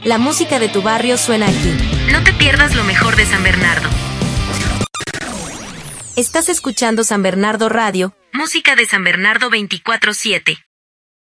La música de tu barrio suena aquí. No te pierdas lo mejor de San Bernardo. Estás escuchando San Bernardo Radio. Música de San Bernardo 24/7.